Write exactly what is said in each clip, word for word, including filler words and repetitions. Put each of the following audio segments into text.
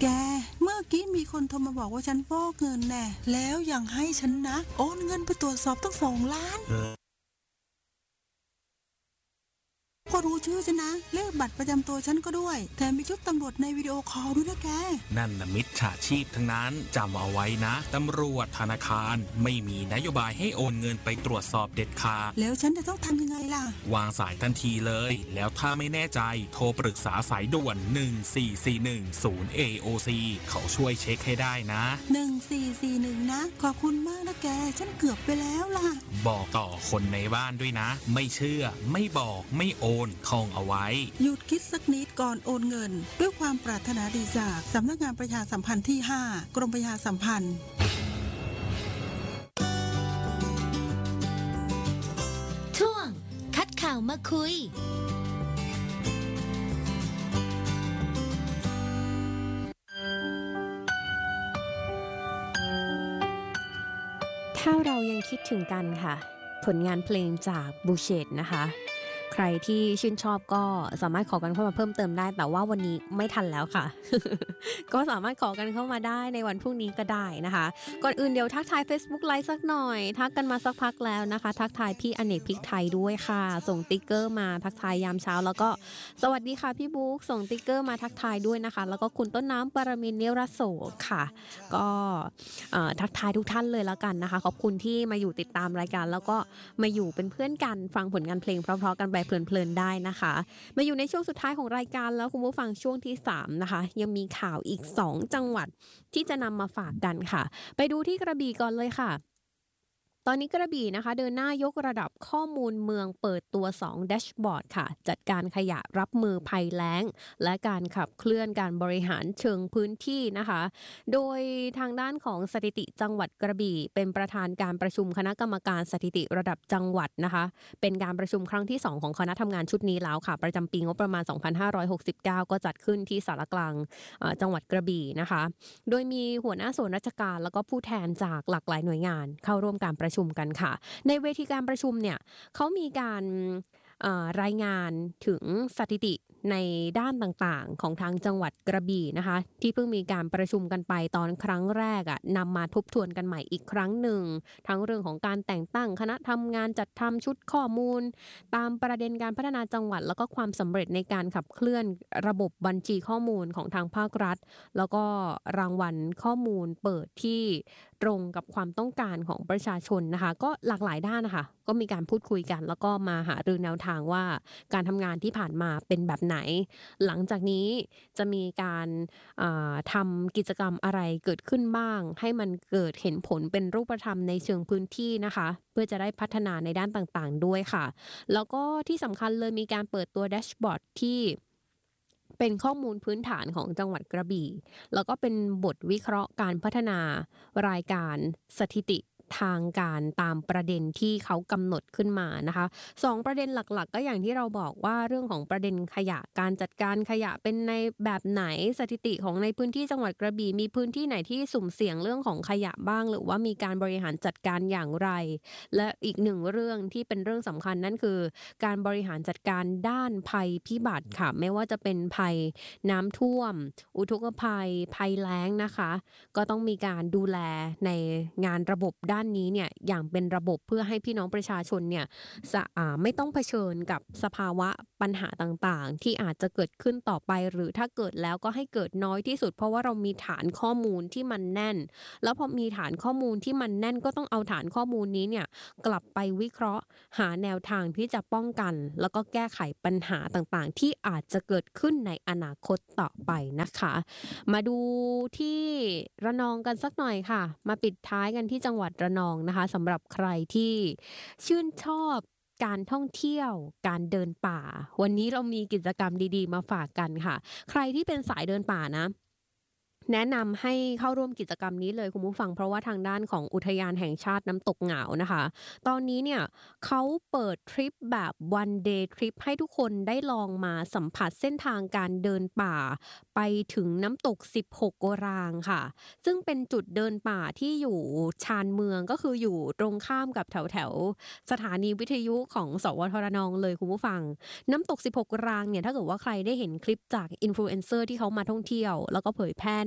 แกเมื่อกี้มีคนโทรมาบอกว่าฉันฟอกเงินแน่แล้วยังให้ฉันนะโอนเงินไปตรวจสอบตั้งสองล้านก็รู้ชื่อฉันนะเลขบัตรประจำตัวฉันก็ด้วยแถมมีชุดตำรวจในวิดีโอคอลด้วยนะแกนั่นน่ะมิจฉาชีพทั้งนั้นจำเอาไว้นะตำรวจธนาคารไม่มีนโยบายให้โอนเงินไปตรวจสอบเด็ดขาดแล้วฉันจะต้องทำยังไงล่ะวางสายทันทีเลยแล้วถ้าไม่แน่ใจโทรปรึกษาสายด่วนหนึ่งสี่สี่หนึ่ง ศูนย์ เอ โอ ซี เขาช่วยเช็คให้ได้นะหนึ่งสี่สี่หนึ่งนะขอบคุณมากนะแกฉันเกือบไปแล้วล่ะบอกต่อคนในบ้านด้วยนะไม่เชื่อไม่บอกไม่โอนท่องเอาไว้หยุดคิดสักนิดก่อนโอนเงินด้วยความปรารถนาดีจากสำนักงานประชาสัมพันธ์ที่ห้ากรมประชาสัมพันธ์ช่วงคัดข่าวมาคุยถ้าเรายังคิดถึงกันค่ะผลงานเพลงจากบูเชตนะคะใครที่ชื่นชอบก็สามารถขอกันเข้ามาเพิ่มเติมได้แต่ว่าวันนี้ไม่ทันแล้วค่ะ ก็สามารถขอกันเข้ามาได้ในวันพรุ่งนี้ก็ได้นะคะก่อนอื่นเดี๋ยวทักทาย Facebook ไลฟ์สักหน่อยทักกันมาสักพักแล้วนะคะทักทายพี่อเนกพริกไทยด้วยค่ะส่งติ๊กเกอร์มาทักทายยามเช้าแล้วก็สวัสดีค่ะพี่บุ๊กส่งติ๊กเกอร์มาทักทายด้วยนะคะแล้วก็คุณต้นน้ำปรมินทร์เนรโสค่ะก็ทักทายทุกท่านเลยแล้วกันนะคะขอบคุณที่มาอยู่ติดตามรายการแล้วก็มาอยู่เป็นเพื่อนกันฟังผลงานเพลงเพราะๆกันไปเพลินๆได้นะคะมาอยู่ในช่วงสุดท้ายของรายการแล้วคุณผู้ฟังช่วงที่สามนะคะยังมีข่าวอีกสองจังหวัดที่จะนำมาฝากกันค่ะไปดูที่กระบี่ก่อนเลยค่ะตอนนี้กระบี่นะคะเดินหน้ายกระดับข้อมูลเมืองเปิดตัวสองแดชบอร์ดค่ะจัดการขยะรับมือภัยแล้งและการขับเคลื่อนการบริหารเชิงพื้นที่นะคะโดยทางด้านของสถิติจังหวัดกระบี่เป็นประธานการประชุมคณะกรรมการสถิติระดับจังหวัดนะคะเป็นการประชุมครั้งที่สองของคณะทำงานชุดนี้แล้วค่ะประจำปีงบประมาณสองพันห้าร้อยหกสิบเก้าก็จัดขึ้นที่ศาลากลางจังหวัดกระบี่นะคะโดยมีหัวหน้าส่วนราชการแล้วก็ผู้แทนจากหลากหลายหน่วยงานเข้าร่วมการประชุมกันค่ะในเวทีการประชุมเนี่ยเขามีการรายงานถึงสถิติในด้านต่างๆของทางจังหวัดกระบี่นะคะที่เพิ่งมีการประชุมกันไปตอนครั้งแรกอ่ะนำมาทบทวนกันใหม่อีกครั้งหนึ่งทั้งเรื่องของการแต่งตั้งคณะทำงานจัดทำชุดข้อมูลตามประเด็นการพัฒนาจังหวัดแล้วก็ความสำเร็จในการขับเคลื่อนระบบบัญชีข้อมูลของทางภาครัฐแล้วก็รางวัลข้อมูลเปิดที่ตรงกับความต้องการของประชาชนนะคะก็หลากหลายด้านนะคะก็มีการพูดคุยกันแล้วก็มาหารือแนวทางว่าการทำงานที่ผ่านมาเป็นแบบไหนหลังจากนี้จะมีการทำกิจกรรมอะไรเกิดขึ้นบ้างให้มันเกิดเห็นผลเป็นรูปธรรมในเชิงพื้นที่นะคะเพื่อจะได้พัฒนาในด้านต่างๆด้วยค่ะแล้วก็ที่สำคัญเลยมีการเปิดตัวแดชบอร์ดที่เป็นข้อมูลพื้นฐานของจังหวัดกระบี่แล้วก็เป็นบทวิเคราะห์การพัฒนารายการสถิติทางการตามประเด็นที่เขากำหนดขึ้นมานะคะสองประเด็นหลักๆก็อย่างที่เราบอกว่าเรื่องของประเด็นขยะการจัดการขยะเป็นในแบบไหนสถิติของในพื้นที่จังหวัดกระบี่มีพื้นที่ไหนที่สุ่มเสี่ยงเรื่องของขยะบ้างหรือว่ามีการบริหารจัดการอย่างไรและอีกหนึ่งเรื่องที่เป็นเรื่องสำคัญนั่นคือการบริหารจัดการด้านภัยพิบัติค่ะไม่ว่าจะเป็นภัยน้ำท่วมอุทกภัยภัยแล้งนะคะก็ต้องมีการดูแลในงานระบบด้านนี้เนี่ยอย่างเป็นระบบเพื่อให้พี่น้องประชาชนเนี่ยไม่ต้องเผชิญกับสภาวะปัญหาต่างๆที่อาจจะเกิดขึ้นต่อไปหรือถ้าเกิดแล้วก็ให้เกิดน้อยที่สุดเพราะว่าเรามีฐานข้อมูลที่มันแน่นแล้วพอมีฐานข้อมูลที่มันแน่นก็ต้องเอาฐานข้อมูลนี้เนี่ยกลับไปวิเคราะห์หาแนวทางที่จะป้องกันแล้วก็แก้ไขปัญหาต่างๆที่อาจจะเกิดขึ้นในอนาคตต่อไปนะคะมาดูที่ระนองกันสักหน่อยค่ะมาปิดท้ายกันที่จังหวัดระนองนะคะสำหรับใครที่ชื่นชอบการท่องเที่ยวการเดินป่าวันนี้เรามีกิจกรรมดีๆมาฝากกันค่ะใครที่เป็นสายเดินป่านะแนะนำให้เข้าร่วมกิจกรรมนี้เลยคุณผู้ฟังเพราะว่าทางด้านของอุทยานแห่งชาติน้ำตกเหงานะคะตอนนี้เนี่ยเขาเปิดทริปแบบ one day trip ให้ทุกคนได้ลองมาสัมผัสเส้นทางการเดินป่าไปถึงน้ำตกสิบหกโกรางค่ะซึ่งเป็นจุดเดินป่าที่อยู่ชานเมืองก็คืออยู่ตรงข้ามกับแถวแถวสถานีวิทยุของสวทรนองเลยคุณผู้ฟังน้ำตกสิบหกโกรางเนี่ยถ้าเกิดว่าใครได้เห็นคลิปจากอินฟลูเอนเซอร์ที่เขามาท่องเที่ยวแล้วก็เผยแพร่ใน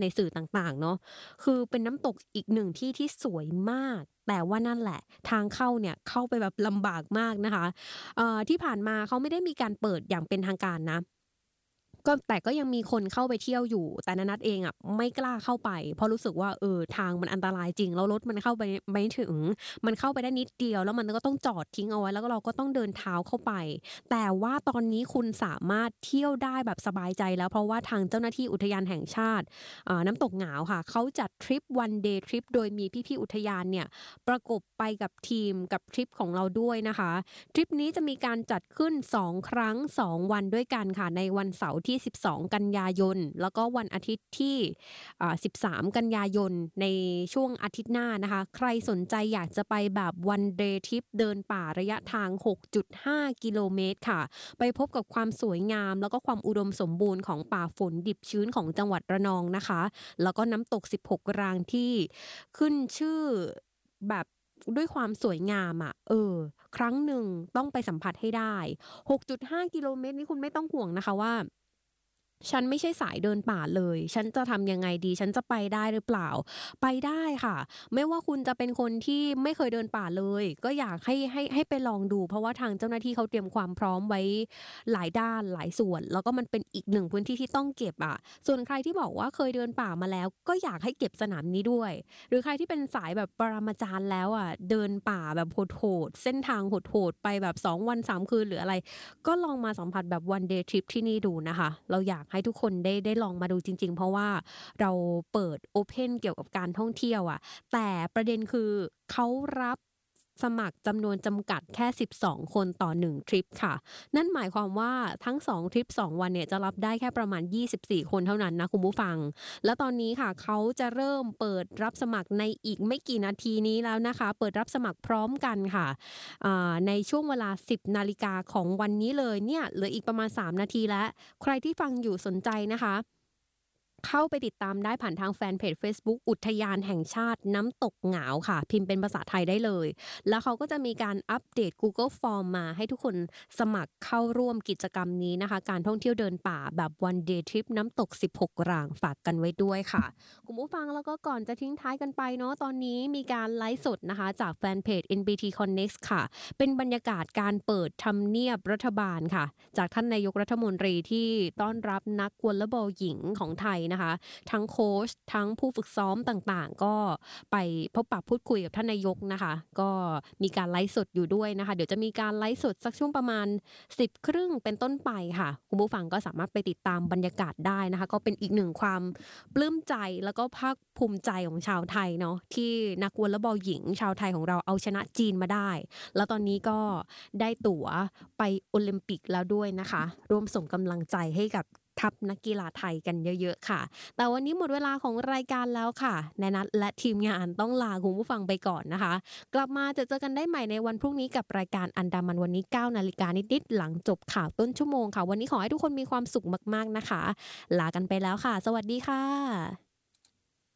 สื่อต่างๆเนาะคือเป็นน้ำตกอีกหนึ่งที่ที่สวยมากแต่ว่านั่นแหละทางเข้าเนี่ยเข้าไปแบบลำบากมากนะคะเอ่อที่ผ่านมาเขาไม่ได้มีการเปิดอย่างเป็นทางการนะก็แต่ก็ยังมีคนเข้าไปเที่ยวอยู่แต่นานัทเองอะไม่กล้าเข้าไปเพราะรู้สึกว่าเออทางมันอันตรายจริงแล้วรถมันเข้าไปไม่ถึงมันเข้าไปได้นิดเดียวแล้วมันก็ต้องจอดทิ้งเอาไว้แล้วก็เราก็ต้องเดินเท้าเข้าไปแต่ว่าตอนนี้คุณสามารถเที่ยวได้แบบสบายใจแล้วเพราะว่าทางเจ้าหน้าที่อุทยานแห่งชาติอ่าน้ำตกหงาวค่ะเขาจัดทริป one day trip โดยมีพี่ๆอุทยานเนี่ยประกบไปกับทีมกับทริปของเราด้วยนะคะทริปนี้จะมีการจัดขึ้นสองครั้งสองวันด้วยกันค่ะในวันเสาร์ที่สิบสองกันยายนแล้วก็วันอาทิตย์ที่อ่าสิบสามกันยายนในช่วงอาทิตย์หน้านะคะใครสนใจอยากจะไปแบบ one day trip เดินป่าระยะทาง หกจุดห้า กิโลเมตรค่ะไปพบกับความสวยงามแล้วก็ความอุดมสมบูรณ์ของป่าฝนดิบชื้นของจังหวัดระนองนะคะแล้วก็น้ำตกสิบหกรางที่ขึ้นชื่อแบบด้วยความสวยงามอ่ะเออครั้งหนึ่งต้องไปสัมผัสให้ได้ หกจุดห้า กิโลเมตรนี่คุณไม่ต้องห่วงนะคะว่าฉันไม่ใช่สายเดินป่าเลยฉันจะทำยังไงดีฉันจะไปได้หรือเปล่าไปได้ค่ะไม่ว่าคุณจะเป็นคนที่ไม่เคยเดินป่าเลยก็อยากให้ให้ให้ไปลองดูเพราะว่าทางเจ้าหน้าที่เขาเตรียมความพร้อมไว้หลายด้านหลายส่วนแล้วก็มันเป็นอีกหนึ่งพื้นที่ที่ต้องเก็บอ่ะส่วนใครที่บอกว่าเคยเดินป่ามาแล้วก็อยากให้เก็บสนามนี้ด้วยหรือใครที่เป็นสายแบบปรมาจารย์แล้วอ่ะเดินป่าแบบโหดๆเส้นทางโหดๆไปแบบสองวันสามคืนหรืออะไรก็ลองมาสัมผัสแบบ one day trip ที่นี่ดูนะคะเราอยากให้ทุกคนได้ได้ลองมาดูจริงๆเพราะว่าเราเปิดโอเพนเกี่ยวกับการท่องเที่ยวอ่ะแต่ประเด็นคือเขารับสมัครจำนวนจำกัดแค่สิบสองคนต่อหนึ่งทริปค่ะนั่นหมายความว่าทั้งสองทริปสองวันเนี่ยจะรับได้แค่ประมาณยี่สิบสี่คนเท่านั้นนะคุณผู้ฟังแล้วตอนนี้ค่ะเขาจะเริ่มเปิดรับสมัครในอีกไม่กี่นาทีนี้แล้วนะคะเปิดรับสมัครพร้อมกันค่ะในช่วงเวลาสิบนาฬิกาของวันนี้เลยเนี่ยเหลืออีกประมาณสามนาทีแล้วใครที่ฟังอยู่สนใจนะคะเข้าไปติดตามได้ผ่านทางแฟนเพจ Facebook อุทยานแห่งชาติน้ำตกหงาวค่ะพิมพ์เป็นภาษาไทยได้เลยแล้วเขาก็จะมีการอัปเดต Google Form มาให้ทุกคนสมัครเข้าร่วมกิจกรรมนี้นะคะการท่องเที่ยวเดินป่าแบบ one day trip น้ำตกสิบหกรางฝากกันไว้ด้วยค่ะคุณผู้ฟังแล้วก็ก่อนจะทิ้งท้ายกันไปเนาะตอนนี้มีการไลฟ์สดนะคะจากแฟนเพจ เอ็น บี ที Connect ค่ะเป็นบรรยากาศการเปิดทำเนียบรัฐบาลค่ะจากท่านนายกรัฐมนตรีที่ต้อนรับนักวอลเลย์บอลหญิงของไทยนะคะทั้งโค้ชทั้งผู้ฝึกซ้อมต่างๆก็ไปพบปะพูดคุยกับท่านนายกนะคะก็มีการไลฟ์สดอยู่ด้วยนะคะเดี๋ยวจะมีการไลฟ์สดสักช่วงประมาณสิบครึ่งเป็นต้นไปค่ะคุณผู้ฟังก็สามารถไปติดตามบรรยากาศได้นะคะก็เป็นอีกหนึ่งความปลื้มใจแล้วก็ภาคภูมิใจของชาวไทยเนาะที่นักวอลเลย์บอลหญิงชาวไทยของเราเอาชนะจีนมาได้แล้วตอนนี้ก็ได้ตั๋วไปโอลิมปิกแล้วด้วยนะคะร่วมส่งกำลังใจให้กับทัพนักกีฬาไทยกันเยอะๆค่ะแต่วันนี้หมดเวลาของรายการแล้วค่ะแนนัทและทีมงานต้องลาคุณผู้ฟังไปก่อนนะคะกลับมาจะเจอกันได้ใหม่ในวันพรุ่งนี้กับรายการอันดามันวันนี้เก้านาฬิกานิดๆหลังจบข่าวต้นชั่วโมงค่ะวันนี้ขอให้ทุกคนมีความสุขมากๆนะคะลากันไปแล้วค่ะสวัสดีค่ะ